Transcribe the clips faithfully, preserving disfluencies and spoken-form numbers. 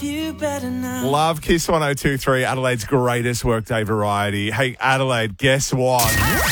you better now. Love Kiss one oh two point three, Adelaide's greatest workday variety. Hey, Adelaide, guess what?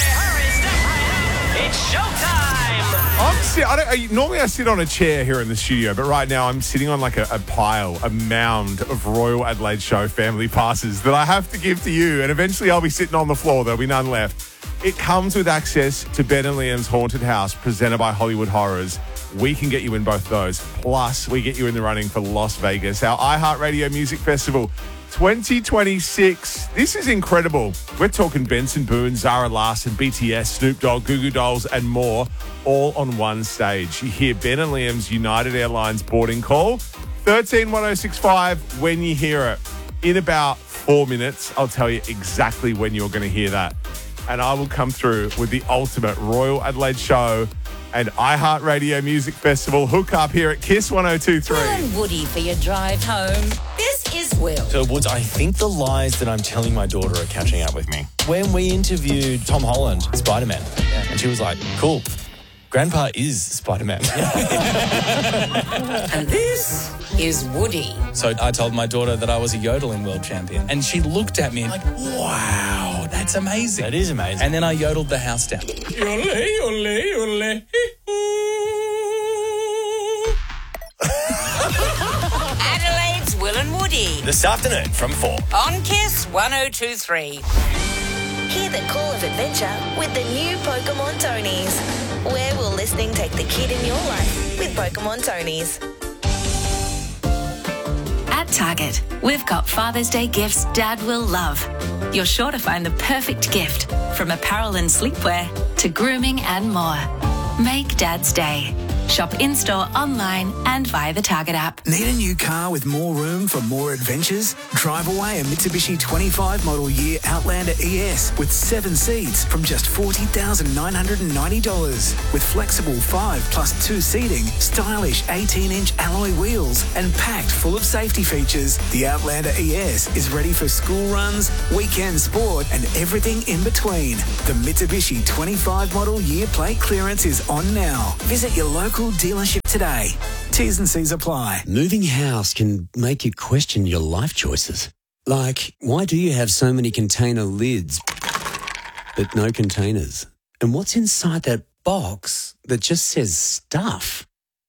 It's showtime! I'm si- I don't, I, normally I sit on a chair here in the studio, but right now I'm sitting on like a, a pile, a mound of Royal Adelaide Show family passes that I have to give to you, and eventually I'll be sitting on the floor. There'll be none left. It comes with access to Ben and Liam's Haunted House, presented by Hollywood Horrors. We can get you in both those. Plus, we get you in the running for Las Vegas, our iHeartRadio Music Festival twenty twenty-six. This is incredible. We're talking Benson Boone, Zara Larsson, B T S, Snoop Dogg, Goo Goo Dolls, and more, all on one stage. You hear Ben and Liam's United Airlines boarding call, thirteen one oh six five, when you hear it. In about four minutes, I'll tell you exactly when you're going to hear that. And I will come through with the ultimate Royal Adelaide Show and iHeartRadio Music Festival hookup here at Kiss one oh two point three. Will and Woody for your drive home. This is Will. So, Woods, I think the lies that I'm telling my daughter are catching up with me. When we interviewed Tom Holland, Spider-Man, yeah. and she was like, cool, Grandpa is Spider-Man. And this is Woody. So I told my daughter that I was a yodeling world champion. And she looked at me like, wow, that's amazing. That is amazing. And then I yodeled the house down. Yodel, yodel, yodel. Adelaide's Will and Woody. This afternoon from four. On Kiss one oh two point three. Hear the call of adventure with the new Pokemon Tonys. Where will listening take the kid in your life with Pokemon Tonys? At Target, we've got Father's Day gifts Dad will love. You're sure to find the perfect gift, from apparel and sleepwear to grooming and more. Make Dad's day. Shop in-store, online and via the Target app. Need a new car with more room for more adventures? Drive away a Mitsubishi twenty-five model year Outlander E S with seven seats from just forty thousand nine hundred ninety dollars. With flexible five plus two seating, stylish eighteen inch alloy wheels and packed full of safety features, the Outlander E S is ready for school runs, weekend sport and everything in between. The Mitsubishi twenty-five model year plate clearance is on now. Visit your local dealership today. T's and C's apply. Moving house can make you question your life choices. Like, why do you have so many container lids but no containers? And what's inside that box that just says stuff?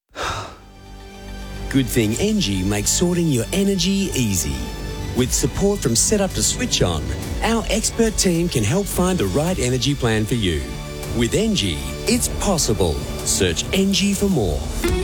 Good thing Engie makes sorting your energy easy. With support from setup to switch on, our expert team can help find the right energy plan for you. With Engie, it's possible. Search Engie for more.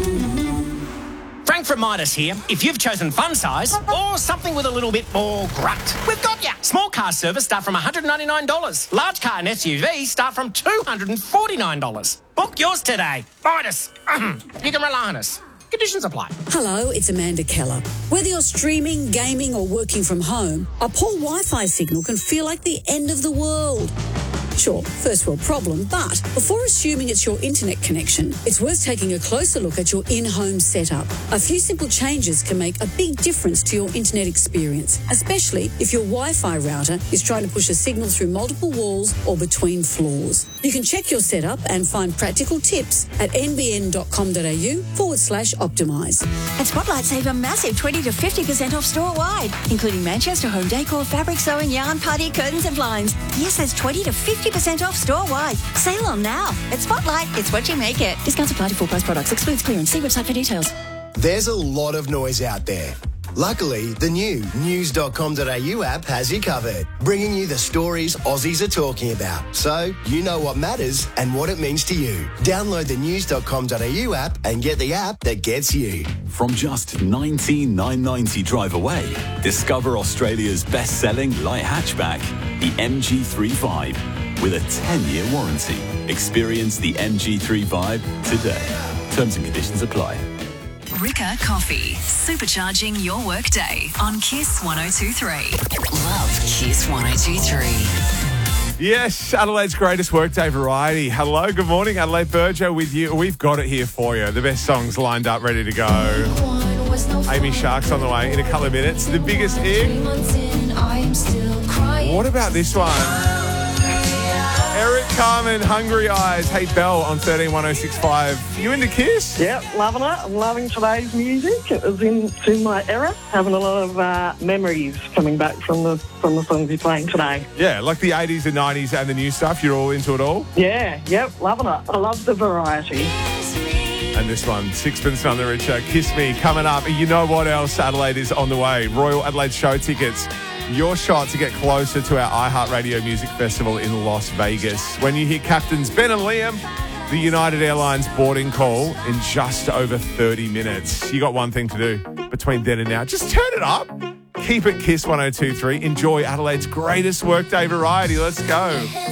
Frank from Midas here. If you've chosen fun size or something with a little bit more grunt, we've got ya. Small car service start from one hundred ninety-nine dollars. Large car and S U V start from two hundred forty-nine dollars. Book yours today. Midas. You can rely on us. Conditions apply. Hello, it's Amanda Keller. Whether you're streaming, gaming or working from home, a poor Wi-Fi signal can feel like the end of the world. Sure, first world problem, but before assuming it's your internet connection, it's worth taking a closer look at your in-home setup. A few simple changes can make a big difference to your internet experience, especially if your Wi-Fi router is trying to push a signal through multiple walls or between floors. You can check your setup and find practical tips at nbn.com.au forward slash optimise. At Spotlight, save a massive twenty to fifty percent off store-wide, including Manchester home decor, fabric sewing, yarn, party, curtains and blinds. Yes, that's twenty to fifty percent off store-wide. Sale on now. At Spotlight, it's what you make it. Discounts apply to full price products. Excludes clearance. See website for details. There's a lot of noise out there. Luckily, the new news dot com dot a u app has you covered, bringing you the stories Aussies are talking about, so you know what matters and what it means to you. Download the news dot com dot a u app and get the app that gets you. From just nineteen thousand nine hundred ninety drive away, discover Australia's best-selling light hatchback, the M G thirty-five, with a ten-year warranty. Experience the M G thirty-five today. Terms and conditions apply. Rika Coffee, supercharging your workday on Kiss one oh two point three. Love Kiss one oh two point three. Yes, Adelaide's greatest workday variety. Hello, good morning, Adelaide. Burjo with you. We've got it here for you. The best songs lined up, ready to go. Amy Shark's on the way in a couple of minutes. The biggest hit. What about this one? Eric Carmen, Hungry Eyes. Hey, Belle on thirteen one oh six five. You into Kiss? Yep, loving it. I'm loving today's music. It was into my era. Having a lot of uh, memories coming back from the from the songs you're playing today. Yeah, like the eighties and nineties and the new stuff. You're all into it all? Yeah, yep, loving it. I love the variety. And this one, Sixpence None the Richer, Kiss Me, coming up. You know what else? Adelaide is on the way. Royal Adelaide show tickets. Your shot to get closer to our iHeartRadio Music Festival in Las Vegas. When you hear Captains Ben and Liam, the United Airlines boarding call in just over thirty minutes. You got one thing to do between then and now. Just turn it up. Keep it Kiss one oh two three. Enjoy Adelaide's greatest workday variety. Let's go.